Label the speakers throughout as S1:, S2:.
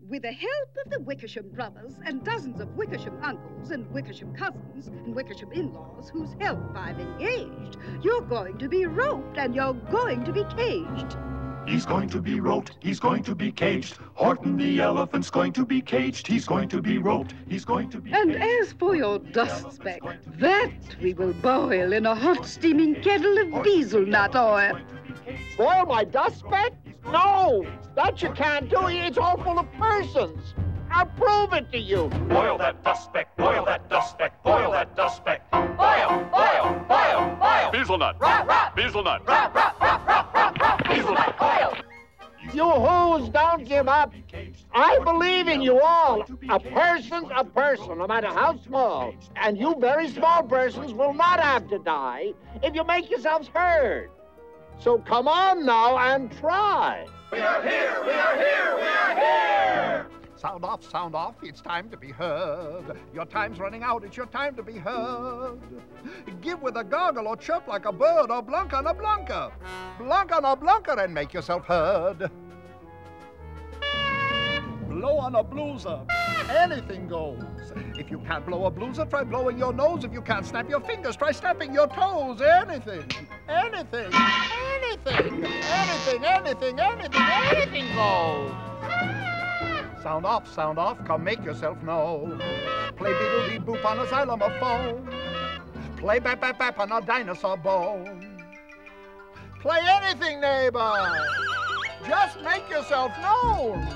S1: With the help of the Wickersham brothers and dozens of Wickersham uncles and Wickersham cousins and Wickersham in-laws whose help I've engaged, you're going to be roped and you're going to be caged.
S2: He's going to be roped, he's going to be caged. Horton the elephant's going to be caged. He's going to be roped, he's going to be
S1: And
S2: caged.
S1: as for your dust speck, that we will boil in a hot steaming kettle of hazelnut oil.
S3: Boil my dust speck? No, that you can't do. It's all full of persons. I'll prove it to you.
S2: Boil that dust speck, boil that dust speck, boil that dust speck.
S4: Boil, boil, boil, boil.
S2: Hazelnut, hazelnut,
S4: Hazelnut, boil.
S3: You whoos don't give up. I believe in you all. A person's a person, no matter how small. And you very small persons will not have to die if you make yourselves heard. So come on now and try.
S4: We are here, we are here, we are here.
S5: Sound off, it's time to be heard. Your time's running out, it's your time to be heard. Give with a gargle or chirp like a bird or blunk on a blunker. Blunk on a blunker and make yourself heard. Blow on a blueser. Anything goes. If you can't blow a blueser, try blowing your nose. If you can't snap your fingers, try snapping your toes. Anything, anything, anything, anything, anything, anything, anything goes. Sound off, come make yourself know. Play beetle-dee-boop on a xylophone. Play bap-bap-bap on a dinosaur bone. Play anything, neighbor. Just make yourself known.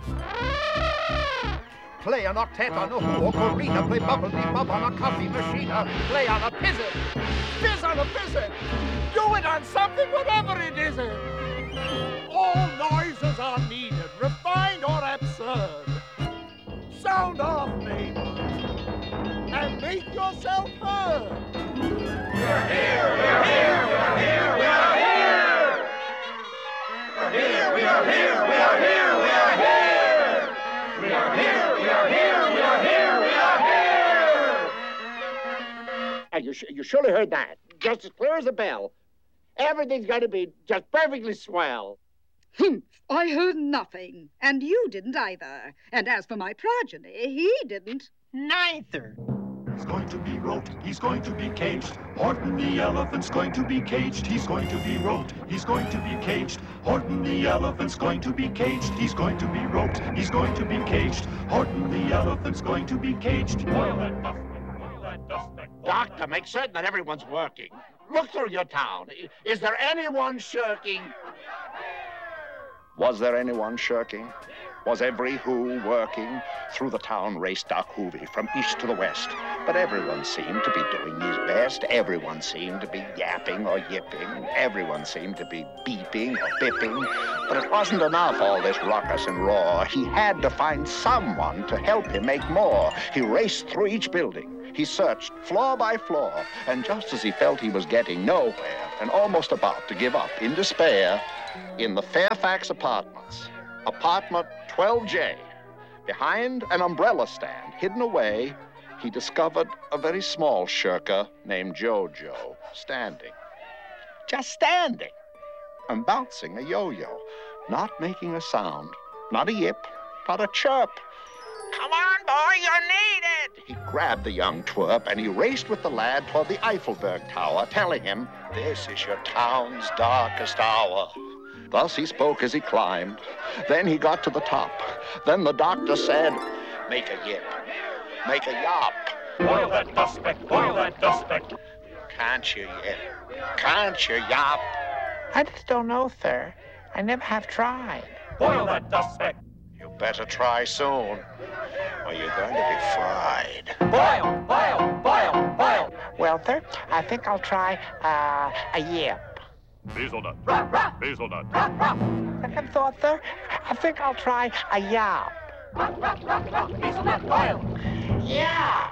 S5: Play an octet on a ocarina. Play bubble-dee-bub on a coffee machine. Play on a pizzit. Fizz on a fizzit. Do it on something, whatever it isn't. All noises are needed, refined or absurd. Sound off, neighbor, and make yourself heard.
S4: We are here, we are here, we are here, we are here. We are here, we are here, we are here, we are here. We are here, we are here, we are here, we are here.
S3: And you surely heard that, just as clear as a bell. Everything's going to be just perfectly swell.
S1: Humph, I heard nothing, and you didn't either. And as for my progeny, he didn't.
S3: Neither.
S2: He's going to be roped, he's going to be caged. Horton the elephant's going to be caged. He's going to be roped, he's going to be caged. Horton the elephant's going to be caged. He's going to be roped, he's going to be caged. Horton the elephant's going to be caged. Boil that dust speck, boil that dust speck.
S3: Doctor, make certain that everyone's working. Look through your town. Is there anyone shirking?
S6: Was there anyone shirking? Was every who working? Through the town raced Doc Hoovy from east to the west. But everyone seemed to be doing his best. Everyone seemed to be yapping or yipping. Everyone seemed to be beeping or bipping. But it wasn't enough, all this ruckus and roar. He had to find someone to help him make more. He raced through each building. He searched floor by floor. And just as he felt he was getting nowhere and almost about to give up in despair, in the Fairfax Apartments, apartment 12J, behind an umbrella stand hidden away, he discovered a very small shirker named Jojo standing. Just standing and bouncing a yo-yo, not making a sound, not a yip, not a chirp. Come on, boy, you're needed! He grabbed the young twerp and he raced with the lad toward the Eiffelberg Tower, telling him, this is your town's darkest hour. Thus he spoke as he climbed. Then he got to the top. Then the doctor said, make a yip, make a yop.
S2: Boil that dust speck, boil that dust speck.
S6: Can't you yip? Can't you yop?
S7: I just don't know, sir. I never have tried.
S2: Boil that dust speck.
S6: You better try soon, or you're going to be fried.
S4: Boil, boil, boil, boil.
S7: Well, sir, I think I'll try a yip.
S2: Hazelnut, hazelnut.
S7: Second thought, sir, I think I'll try a yop.
S4: Hazelnut, boil.
S7: Yeah.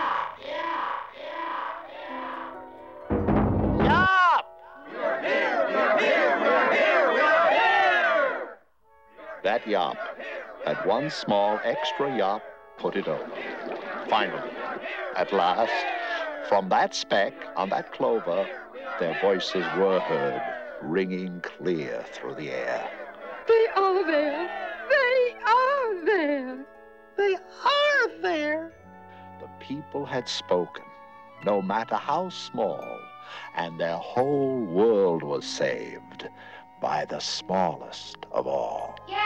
S3: Yup!
S4: We are here, we are here, we are here, we are here.
S6: That yop had one small extra yop put it over. Finally, at last, from that speck on that clover, their voices were heard, ringing clear through the air.
S1: They are there. They are there.
S6: people had spoken, no matter how small, and their whole world was saved by the smallest of all.